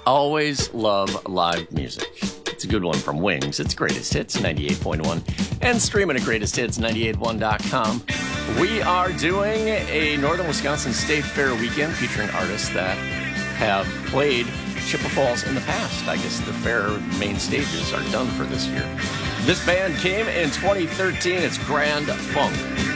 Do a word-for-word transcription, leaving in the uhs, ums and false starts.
Always love live music. It's a good one from Wings. It's Greatest Hits ninety-eight point one and streaming at greatest hits nine eight one dot com. We are doing a Northern Wisconsin State Fair weekend featuring artists that have played Chippewa Falls in the past. I guess the fair main stages are done for this year. This band came in twenty thirteen. It's Grand Funk.